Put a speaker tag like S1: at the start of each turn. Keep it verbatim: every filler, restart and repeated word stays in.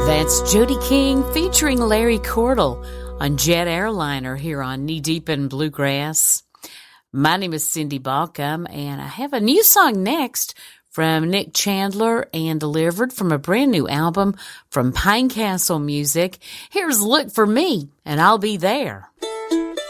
S1: That's Jody King featuring Larry Cordell on Jet Airliner here on Knee Deep in Bluegrass. My name is Cindy Balcom, and I have a new song next from Nick Chandler and delivered from a brand new album from Pine Castle Music. Here's Look for Me, and I'll Be There.